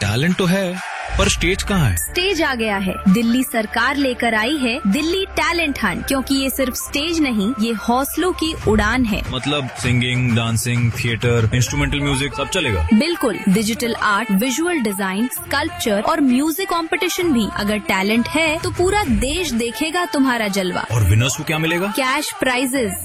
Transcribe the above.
Talent तो है, पर स्टेज कहाँ है? स्टेज आ गया है। दिल्ली सरकार लेकर आई है दिल्ली टैलेंट हंट, क्योंकि ये सिर्फ स्टेज नहीं, ये हौसलों की उड़ान है। मतलब singing, dancing, theatre, instrumental music सब चलेगा? बिल्कुल, digital art, visual design, sculpture और म्यूजिक कंपटीशन भी। अगर टैलेंट है तो पूरा देश देखेगा तुम्हारा जलवा। और विनर्स को क्या मिलेगा? Cash prices,